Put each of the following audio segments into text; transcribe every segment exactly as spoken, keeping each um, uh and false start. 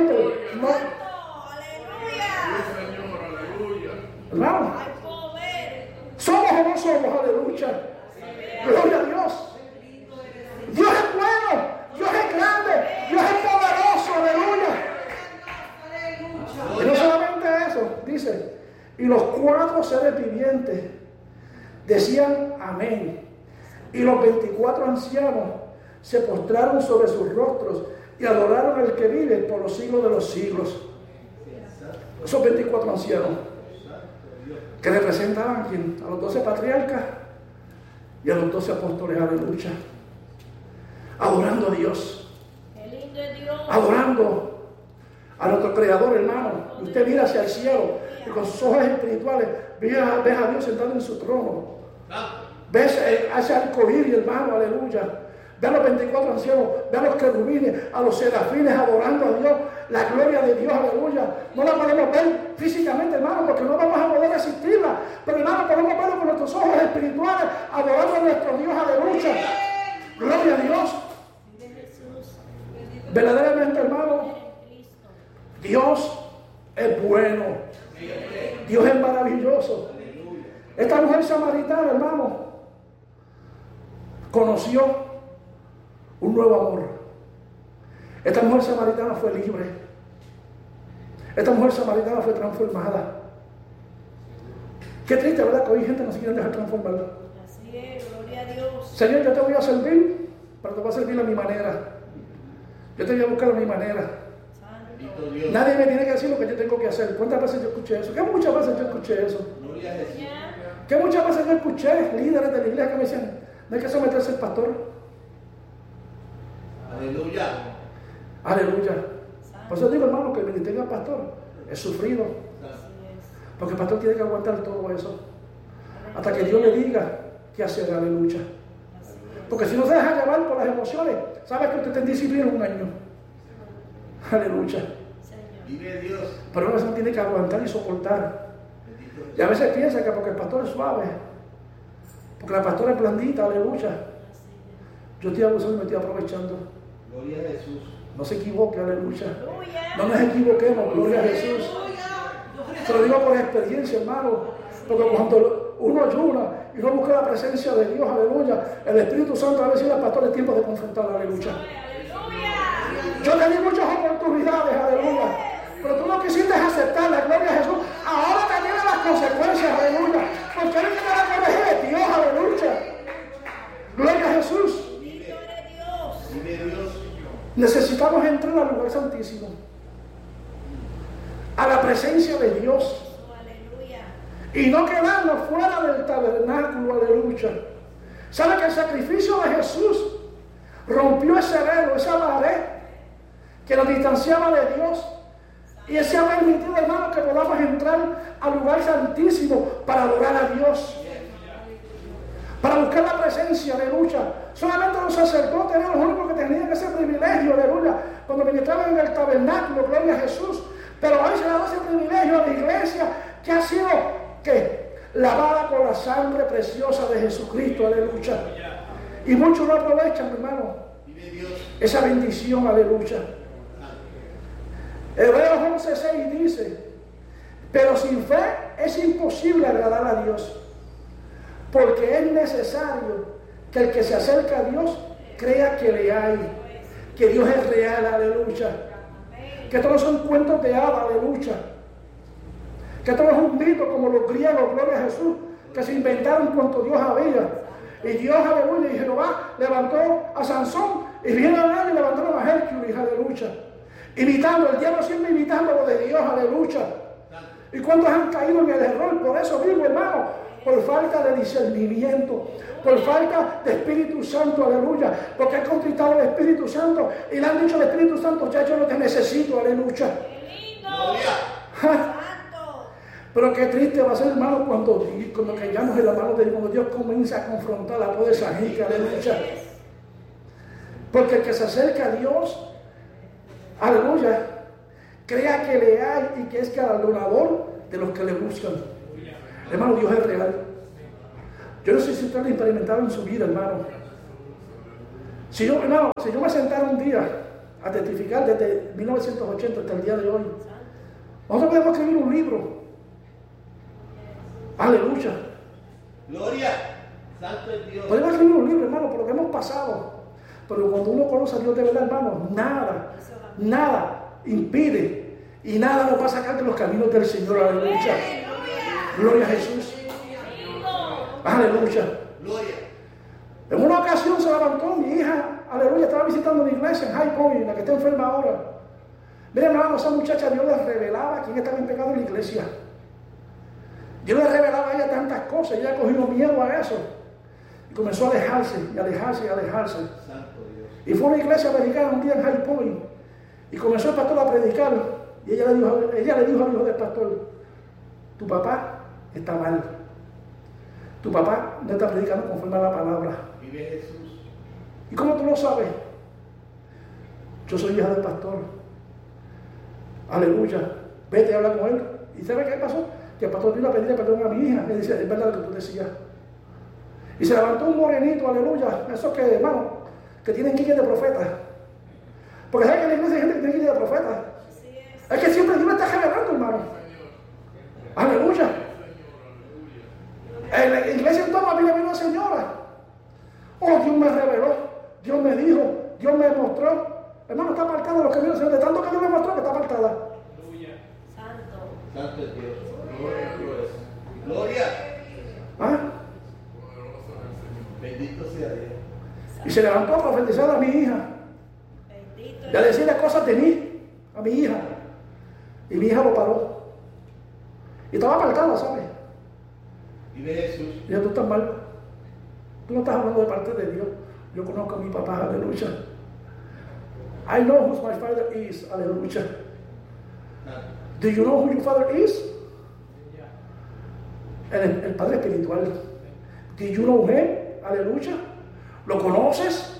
solamente no, hermano, somos o no somos, aleluya. Gloria a Dios. Dios es bueno, Dios es grande, Dios es poderoso, aleluya. Y no solamente eso, dice, y los cuatro seres vivientes decían amén. Y los veinticuatro ancianos se postraron sobre sus rostros y adoraron al que vive por los siglos de los siglos. Esos veinticuatro ancianos que representaban a, quién? A los doce patriarcas y a los doce apóstoles, aleluya. Adorando a Dios. Adorando a nuestro Creador, hermano. Y usted mira hacia el cielo y con sus ojos espirituales ve a, ve a Dios sentado en su trono. Ves hacia el arcoíris, hermano, aleluya. Ve a los veinticuatro ancianos, ve a los querubines, a los serafines adorando a Dios, la gloria de Dios, aleluya. No la podemos ver físicamente, hermano, porque no vamos a poder asistirla. Pero, hermano, podemos verlo con nuestros ojos espirituales, adorando a nuestro Dios, aleluya. Gloria a Dios. Verdaderamente, hermano, Dios es bueno. Dios es maravilloso. Esta mujer samaritana, hermano, conoció un nuevo amor. Esta mujer samaritana fue libre. Esta mujer samaritana fue transformada. Qué triste, ¿verdad? Que hoy gente no se quiere dejar transformar. Así es, gloria a Dios. Señor, yo te voy a servir, pero te voy a servir a mi manera. Yo te voy a buscar a mi manera. Nadie me tiene que decir lo que yo tengo que hacer. ¿Cuántas veces yo escuché eso? ¿Qué muchas veces yo escuché eso? ¿Qué muchas veces yo escuché líderes de la iglesia que me decían, no hay que someterse al pastor? Aleluya. Aleluya. Por eso digo, hermano, que el ministerio del pastor es sufrido. Porque el pastor tiene que aguantar todo eso hasta que Dios le diga qué hacer, aleluya. Porque si no se deja llevar por las emociones, sabe que usted está en disciplina un año. Aleluya. Vive Dios. Pero a veces uno tiene que aguantar y soportar. Y a veces piensa que porque el pastor es suave, porque la pastora es blandita, aleluya, yo estoy abusando y me estoy aprovechando. Gloria a Jesús. No se equivoque, aleluya. No nos equivoquemos, gloria a Jesús. Se lo digo por experiencia, hermano. Porque cuando uno ayuna y uno busca la presencia de Dios, aleluya, el Espíritu Santo a veces al pastor es tiempo de confrontar, aleluya. Yo te di muchas oportunidades, aleluya, pero tú no quisiste aceptar la gloria a Jesús. Ahora te tienen las consecuencias, aleluya, porque Él te va a corregir de Dios, aleluya. Gloria a Jesús. Vive Dios. Necesitamos entrar al lugar santísimo, a la presencia de Dios, y no quedarnos fuera del tabernáculo, aleluya. ¿Sabe que el sacrificio de Jesús rompió ese velo, esa pared que nos distanciaba de Dios? Y Él se ha permitido, hermano, que podamos entrar al lugar santísimo para adorar a Dios, para buscar la presencia, aleluya. Solamente los sacerdotes eran los únicos que tenían ese privilegio, aleluya, cuando ministraban en el tabernáculo, gloria a Jesús. Pero hoy se le da ese privilegio a la iglesia que ha sido, ¿qué? Lavada por la sangre preciosa de Jesucristo, aleluya. Y muchos no aprovechan, hermano, esa bendición, aleluya. Hebreos once seis dice, pero sin fe es imposible agradar a Dios, porque es necesario que el que se acerca a Dios crea que le hay, que Dios es real, aleluya. Que todos son cuentos de hadas, aleluya. Que todo es un mito como los griegos, gloria a Jesús, que se inventaron cuanto Dios había. Y Dios, aleluya, y Jehová levantó a Sansón, y vinieron a él y levantaron a Hércules, aleluya. Imitando, el diablo siempre imitando lo de Dios, aleluya. ¿Y cuántos han caído en el error? Por eso mismo, hermano, por falta de discernimiento, por falta de Espíritu Santo, aleluya, porque han conquistado el Espíritu Santo y le han dicho al Espíritu Santo, ya yo no te necesito, aleluya. Pero qué triste va a ser, hermano, cuando, cuando caigamos en la mano de Dios, cuando Dios comienza a confrontar a toda esa gente, aleluya. Porque el que se acerca a Dios, aleluya, crea que le hay y que es galardonador de los que le buscan. Hermano, Dios es real. Yo no sé si usted lo ha experimentado en su vida, hermano. Si yo, hermano, si yo me sentara un día a testificar desde mil novecientos ochenta hasta el día de hoy. Nosotros podemos escribir un libro. Aleluya. Gloria. Santo es Dios. Podemos escribir un libro, hermano, por lo que hemos pasado. Pero cuando uno conoce a Dios de verdad, hermano, nada, nada impide y nada nos va a sacar de los caminos del Señor. Aleluya. Gloria a Jesús. Aleluya. Gloria. En una ocasión se levantó mi hija, aleluya, estaba visitando una iglesia en High Point, la que está enferma ahora. Mira, hermano, esa muchacha, Dios le revelaba quién estaba en pecado en la iglesia. Dios le revelaba a ella tantas cosas, ella ha cogido miedo a eso. Y comenzó a alejarse, y alejarse, y alejarse. Santo Dios. Y fue a una iglesia americana un día en High Point, y comenzó el pastor a predicar, y ella le dijo, ella le dijo al hijo del pastor, tu papá está mal. Tu papá no está predicando conforme a la palabra. Vive Jesús. ¿Y cómo tú lo sabes? Yo soy hija del pastor. Aleluya. Vete y habla con él. ¿Y sabe qué pasó? Que el pastor vino a pedirle perdón a mi hija. Y dice, es verdad lo que tú decías. Y se levantó un morenito, aleluya. Esos que, hermano, que tienen quique de profeta. Porque ¿sabes que en la iglesia hay gente que tiene quique de profeta? Es que siempre Dios me está revelando, hermano. Aleluya. En la iglesia entonces a mí me vino una señora. Oh, Dios me reveló, Dios me dijo, Dios me mostró. Hermano, está apartada de los caminos del Señor, de tanto que Dios me mostró que está apartada. Aleluya. Santo. Santo es Dios. Gloria a Dios. Gloria. ¿Ah? Bendito sea Dios. Y se levantó a profetizar a mi hija. Bendito. Y a decirle cosas de mí, a mi hija. Y mi hija lo paró. Y estaba apartada, ¿sabes? Vive Jesús. Y yo, tú estás mal. Tú no estás hablando de parte de Dios. Yo conozco a mi papá, aleluya. I know who my father is, aleluya. Do you know who your father is? El, el Padre espiritual. Do you know him? Aleluya. ¿Lo conoces?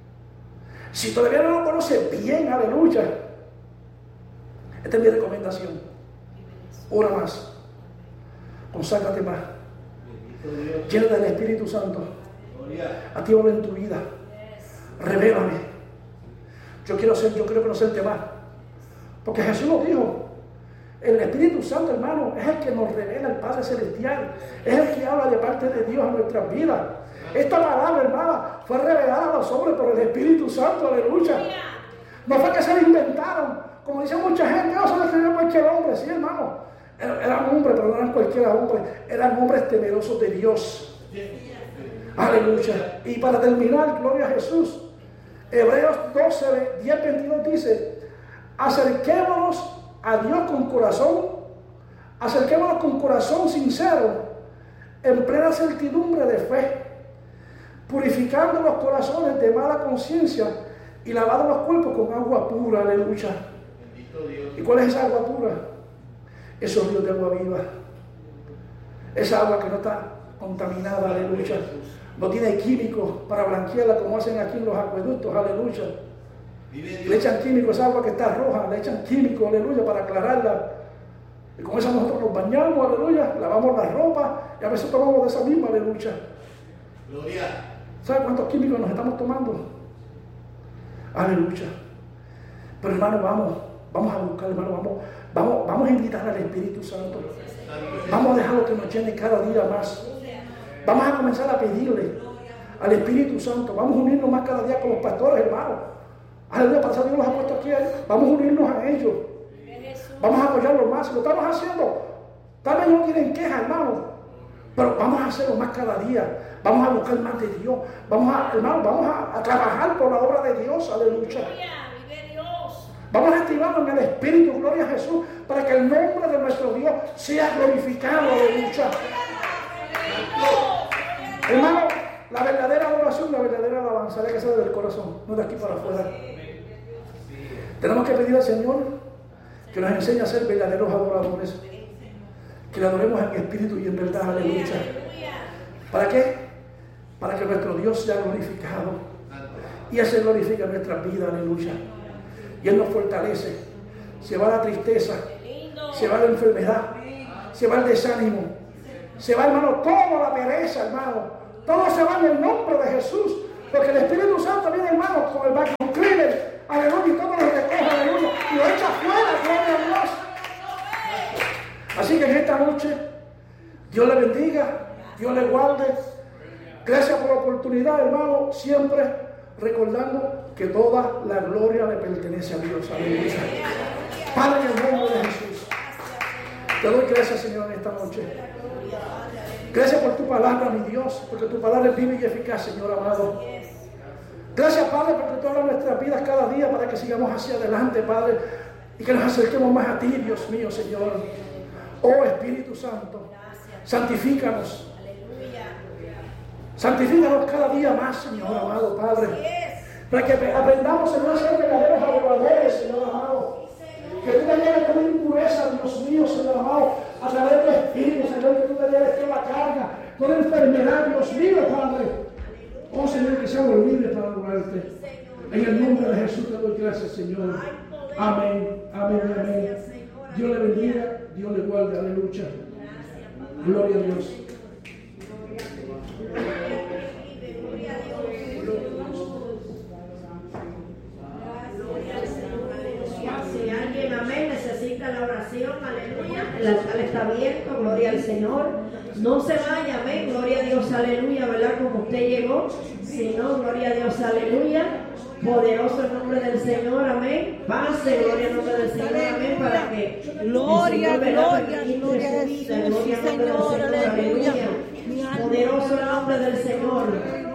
Si todavía no lo conoces bien, aleluya. Esta es mi recomendación. Ora más. Conságrate más. Llena del Espíritu Santo. Actívalo en tu vida. Revélame. Yo quiero ser, yo quiero conocerte más. Porque Jesús nos dijo, el Espíritu Santo, hermano, es el que nos revela el Padre Celestial. Es el que habla de parte de Dios a nuestras vidas. Esta palabra, hermana, fue revelada a los hombres por el Espíritu Santo, aleluya. No fue que se la inventaron, como dice mucha gente, no, se lo escribió cualquier hombre, sí, hermano. Eran hombres, pero no eran cualquier hombre, eran hombres temerosos de Dios. Aleluya. Y para terminar, gloria a Jesús. Hebreos doce, diez, veintidós dice, acerquémonos a Dios con corazón, acerquémonos con corazón sincero, en plena certidumbre de fe, purificando los corazones de mala conciencia y lavando los cuerpos con agua pura, aleluya. ¿Y cuál es esa agua pura? Esos ríos de agua viva, esa agua que no está contaminada, aleluya. No tiene químicos para blanquearla como hacen aquí en los acueductos, aleluya. Le echan químicos, esa agua que está roja, le echan químicos, aleluya, para aclararla. Y con esa nosotros nos bañamos, aleluya, lavamos la ropa y a veces tomamos de esa misma, aleluya. Gloria. ¿Sabe cuántos químicos nos estamos tomando? Aleluya. Pero hermano, vamos, vamos a buscar, hermano, vamos, vamos, vamos a invitar al Espíritu Santo. Vamos a dejarlo que nos llene cada día más. Vamos a comenzar a pedirle al Espíritu Santo. Vamos a unirnos más cada día con los pastores, hermanos. Aleluya, para Dios los ha puesto aquí. Vamos a unirnos a ellos. Vamos a apoyarlos más. Lo estamos haciendo. Tal vez no tienen quejas, hermano. Pero vamos a hacerlo más cada día. Vamos a buscar más de Dios. Vamos a, hermano, vamos a, a trabajar por la obra de Dios. Aleluya. Vamos a activarnos en el Espíritu, gloria a Jesús, para que el nombre de nuestro Dios sea glorificado. Aleluya. Hermano, la verdadera adoración, la verdadera alabanza debe ser del corazón, no de aquí para afuera. Tenemos que pedir al Señor que nos enseñe a ser verdaderos adoradores, que le adoremos en espíritu y en verdad, aleluya. ¿Para qué? Para que nuestro Dios sea glorificado y Él se glorifica en nuestras vidas, aleluya. Y Él nos fortalece. Se va la tristeza, se va la enfermedad, se va el desánimo, se va, hermano, toda la pereza, hermano. Todo se va en el nombre de Jesús, porque el Espíritu Santo viene, hermano, con el vacuum cleaner, aleluya, y todo lo Así que en esta noche, Dios le bendiga, Dios le guarde. Gracias por la oportunidad, hermano, siempre recordando que toda la gloria le pertenece a Dios. Aleluya. Padre, en el nombre de Jesús, te doy gracias, Señor, en esta noche. Gracias por tu palabra, mi Dios, porque tu palabra es viva y eficaz, Señor amado. Gracias, Padre, porque tú hablas nuestras vidas cada día para que sigamos hacia adelante, Padre, y que nos acerquemos más a ti, Dios mío, Señor. Oh Espíritu Santo, santifícanos. Santifícanos cada día más, Señor amado, Padre. Para que aprendamos, Señor, a ser verdaderos adoradores, Señor amado. Que tú te lleves toda impureza, Dios mío, Señor amado, a través de tu Espíritu, Señor, que tú te lleves toda carga, toda enfermedad, Dios mío, Padre. Oh, Señor, que seamos libres para adorarte. En el nombre de Jesús te doy gracias, Señor. Amén, amén, amén. Dios le bendiga, Dios le guarde, aleluya. Gloria a Dios. Si alguien, amén, necesita la oración, aleluya, el altar está abierto, gloria al Señor. No se vaya, amén, gloria a Dios, aleluya, ¿verdad? Como usted llegó, si no, gloria a Dios, aleluya. Poderoso el nombre del Señor, amén. Pase, gloria al nombre del Señor, amén, para que Gloria, gloria, gloria a Jesús, gloria al nombre del Señor, Señor, aleluya. Poderoso el nombre del Señor.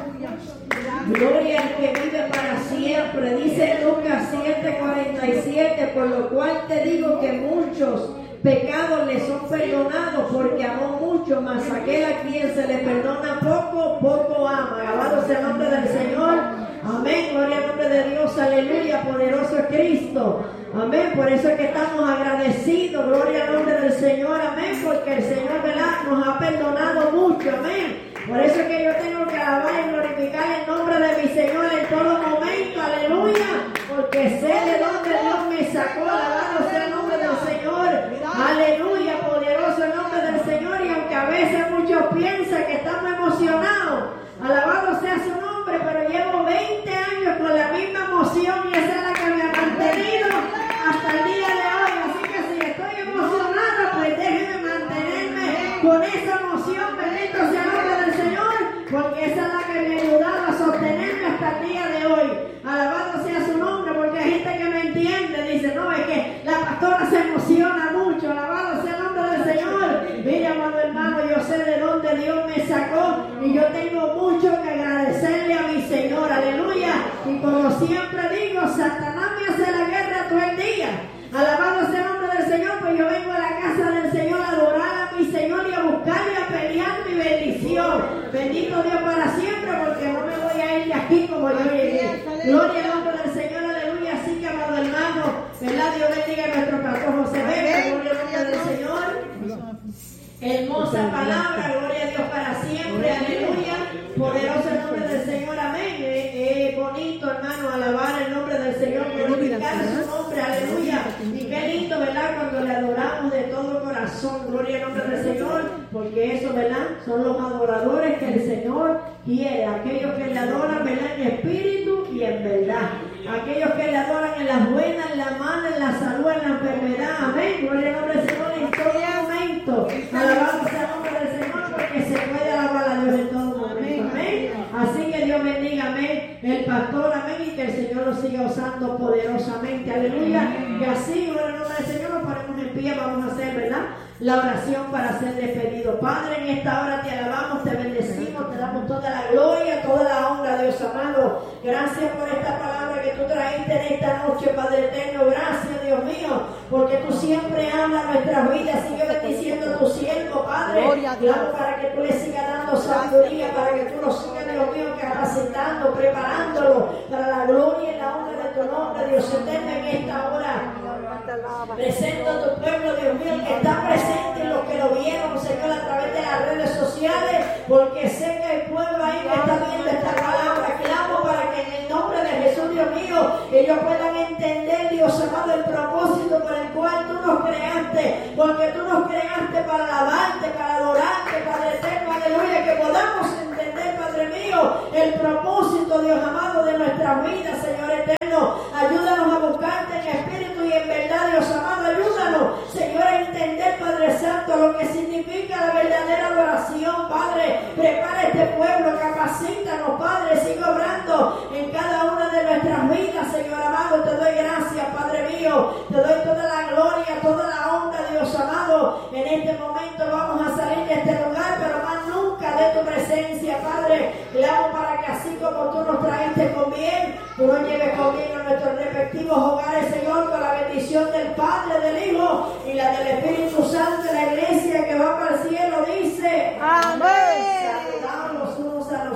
Gloria al que vive para siempre. Dice Lucas siete cuarenta y siete, por lo cual te digo que muchos pecados le son perdonados porque amó mucho, mas aquel a quien se le perdona poco, poco ama. Alabado sea el nombre del Señor. Amén, gloria al nombre de Dios, aleluya, poderoso es Cristo. Amén, por eso es que estamos agradecidos, gloria al nombre del Señor, amén, porque el Señor, ¿verdad?, nos ha perdonado mucho, amén. Por eso es que yo tengo que alabar y glorificar el nombre de mi Señor en todo momento, aleluya, porque sé de dónde Dios me sacó, alabado sea el nombre del Señor, aleluya, poderoso el nombre del Señor. Y aunque a veces muchos piensan que estamos emocionados, alabado sea su nombre, pero llevo veinte años con la misma emoción y esa es la que me ha mantenido hasta el día de hoy. Así que si estoy emocionada, pues déjenme mantenerme con esa emoción, bendito sea el nombre del Señor, porque esa es la que me ha ayudado a sostenerme hasta el día de hoy. Alabado sea su nombre, porque hay gente que me entiende, dice, no, es que la pastora se emociona mucho, alabado sea el nombre del Señor. Mire, amado hermano, yo sé de dónde Dios me sacó y yo tengo mucho que agradecerle a mi Señor, aleluya. Y como siempre digo, Satanás me hace la guerra todo el día. Alabado sea el nombre del Señor, pues yo vengo a la casa del Señor a adorar a mi Señor y a buscar y a pelear mi bendición. Bendito Dios para siempre, porque no me voy a ir de aquí como yo llegué. Gloria al nombre del Señor, aleluya. Así que, amado hermano, ¿verdad? Dios bendiga a nuestro pastor José Vega, gloria al nombre del Señor. Hermosa palabra, gloria a Dios para siempre, aleluya. Poderoso el nombre del Señor, amén. Es eh, eh, bonito, hermano, alabar el nombre del Señor, glorificar su nombre, aleluya. Y qué lindo, ¿verdad? Cuando le adoramos de todo corazón, gloria al nombre del Señor, porque eso, ¿verdad? Son los adoradores que el Señor quiere, aquellos que le adoran, ¿verdad? En espíritu y en verdad. Aquellos que le adoran en las buenas, en las malas, en la salud, en la enfermedad, amén. Gloria al nombre del Señor en todo momento. Alabado sea el nombre del Señor, porque se puede alabar a Dios en todo momento, amén. Así que Dios bendiga, amén, el pastor, amén, y que el Señor lo siga usando poderosamente, aleluya. Y así, gloria al nombre del Señor, nos ponemos en pie, vamos a hacer, ¿verdad?, la oración para ser despedido. Padre, en esta hora te alabamos, te bendecimos, te damos toda la gloria, toda la honra, Dios amado. Gracias por esta palabra que tú trajiste en esta noche, Padre eterno. Gracias, Dios mío, porque tú siempre amas nuestras vidas. Sigue bendiciendo a tu siervo, Padre. Claro, para que tú le sigas dando sabiduría, para que tú lo sigas, Dios mío, capacitando, preparándolo para la gloria y la honra de tu nombre, Dios eterno, en esta hora. Presento a tu pueblo, Dios mío, que está presente en los que lo vieron, Señor, a través de las redes sociales, porque sé que el pueblo ahí que está viendo esta palabra, clamo para que en el nombre de Jesús, Dios mío, ellos puedan entender, Dios amado, el propósito por el cual tú nos creaste, porque tú nos creaste para alabarte, para adorarte, Padre eterno, aleluya, que podamos entender, Padre mío, el propósito, Dios amado, de nuestras vidas, Señor eterno. Ayúdanos a buscarte en espíritu y en verdad, Dios amado, ayúdanos, Señor, a entender, Padre Santo, Prepara este pueblo, capacítanos, Padre, sigue obrando en cada una de nuestras vidas, Señor amado. Te doy gracias, Padre mío. Te doy toda la gloria, toda la honra, Dios amado. En este momento vamos a salir de este lugar, pero más nunca de tu presencia, Padre. Clamo para que así como tú nos trajiste con bien, tú nos lleves con bien a nuestros respectivos hogares, Señor, con la bendición del Padre, del Hijo y la del Espíritu Santo. La iglesia que va para el cielo dice: Amén.